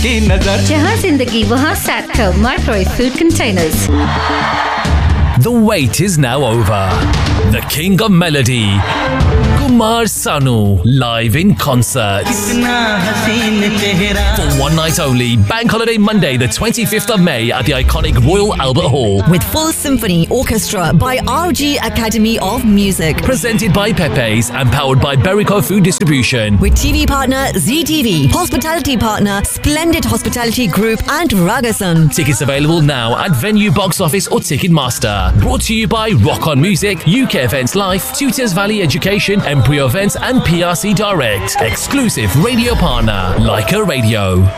टिकती नजर। जहाँ जिंदगी वहाँ Satco Microwave Food Containers. The wait is now over. The King of Melody, Kumar Sanu, live in concert. For one night only, Bank Holiday Monday, the 25th of May at the iconic Royal Albert Hall. With full symphony orchestra by RG Academy of Music. Presented by Pepe's and powered by Berico Food Distribution. With TV partner ZTV, hospitality partner Splendid Hospitality Group and Ragasan. Tickets available now at Venue Box Office or Ticketmaster. Brought to you by Rock On Music, UK Events Life, Tutors Valley Education, Embryo Events and PRC Direct. Exclusive radio partner, Leica Radio.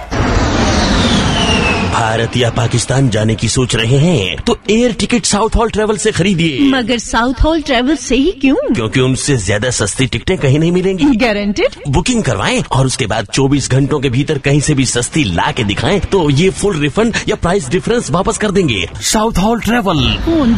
Bharat या पाकिस्तान जाने की सोच रहे हैं तो air ticket south hall travel से खरीदिए। मगर साउथ हॉल ट्रेवल से ही क्यों? क्योंकि उनसे ज्यादा सस्ती टिकटें कहीं नहीं मिलेंगी। गारंटेड? बुकिंग करवाएं और उसके बाद 24 घंटों के भीतर कहीं से भी सस्ती ला के दिखाएं तो ये फुल रिफंड या प्राइस डिफरेंस वापस कर देंगे। South hall travel. फोन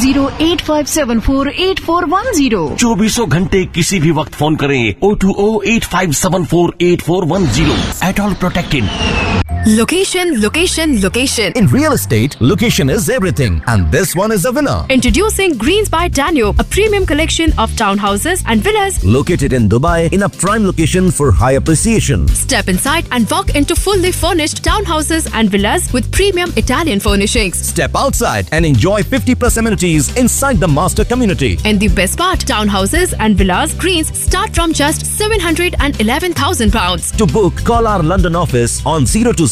020-8574-8410। 24 घंटे किसी भी वक्त फोन करें 020-8574-8410। At all protected. Location, location, location. In real estate, location is everything. And this one is a winner. Introducing Greens by Danube, a premium collection of townhouses and villas. Located in Dubai in a prime location for high appreciation. Step inside and walk into fully furnished townhouses and villas with premium Italian furnishings. Step outside and enjoy 50+ amenities inside the master community. And the best part, townhouses and villas Greens start from just £711,000. To book, call our London office on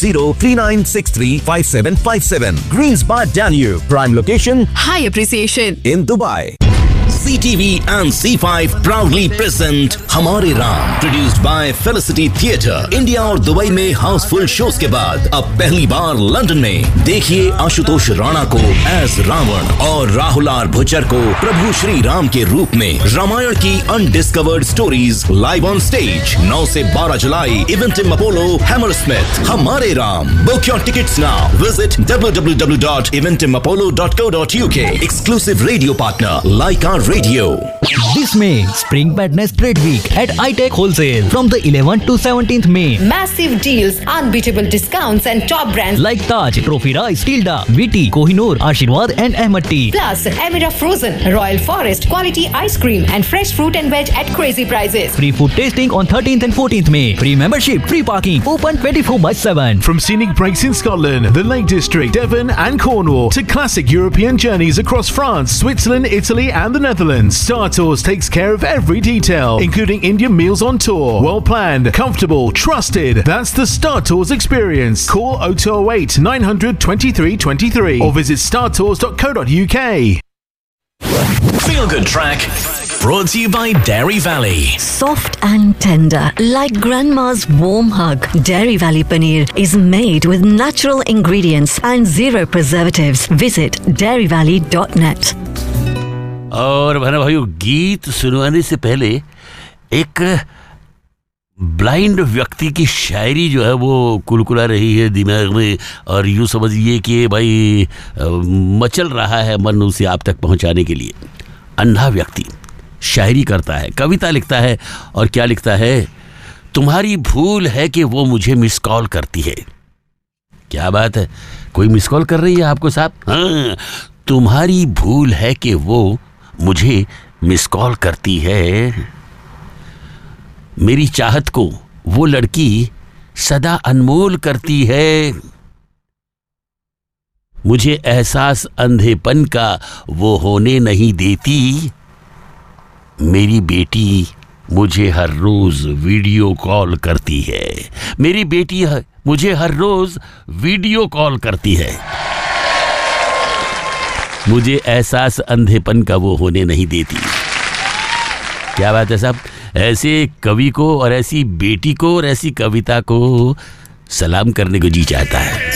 020-3963-5757. Greens by Danube. Prime location. High appreciation. In Dubai. CTV and C5 proudly present हमारे Ram, produced by Felicity Theatre. India और Dubai में Housefull shows के बाद अब पहली बार London में देखिए आशुतोष राणा को एज रावण और राहुल आर भुचर को प्रभु श्री राम के रूप में। रामायण की undiscovered stories live on stage 9 से 12 जुलाई इवेंटिम अपोलो हैमरस्मिथ। हमारे Ram, book your tickets now. Visit www.eventimapollo.co.uk. Exclusive radio partner Leica Radio. This May, Spring Madness Trade Week at iTech Wholesale from the 11th to 17th May. Massive deals, unbeatable discounts and top brands like Taj, Trophy Rice, Tilda, Viti, Kohinoor, Ashirwad and Ahmad Tea. Plus, Emira Frozen, Royal Forest, quality ice cream and fresh fruit and veg at crazy prices. Free food tasting on 13th and 14th May. Free membership, free parking, open 24/7. From scenic breaks in Scotland, the Lake District, Devon and Cornwall to classic European journeys across France, Switzerland, Italy and the Netherlands, Star Tours takes care of every detail, including Indian meals on tour. Well planned, comfortable, trusted. That's the Star Tours experience. Call 0208 900 2323 or visit startours.co.uk. Feel Good Track, brought to you by Dairy Valley. Soft and tender, like grandma's warm hug. Dairy Valley Paneer is made with natural ingredients and zero preservatives. Visit dairyvalley.net. और भाई भाइयों, गीत सुनवाने से पहले एक blind व्यक्ति की शायरी जो है वो कुलकुला रही है दिमाग में, और यूँ समझिए कि भाई मचल रहा है मन उसे आप तक पहुँचाने के लिए। अंधा व्यक्ति शायरी करता है, कविता लिखता है, और क्या लिखता है? तुम्हारी भूल है कि वो मुझे मिस कॉल करती है। क्या बात है, कोई मिस कॉल कर रही है आपको साहब? हाँ, तुम्हारी भूल है कि वो मुझे मिस कॉल करती है। मेरी चाहत को वो लड़की सदा अनमोल करती है। मुझे एहसास अंधेपन का वो होने नहीं देती। मेरी बेटी मुझे हर रोज वीडियो कॉल करती है। मेरी बेटी मुझे हर रोज वीडियो कॉल करती है। मुझे एहसास अंधेपन का वो होने नहीं देती। क्या बात है साहब, ऐसे कवि को और ऐसी बेटी को और ऐसी कविता को सलाम करने को जी चाहता है।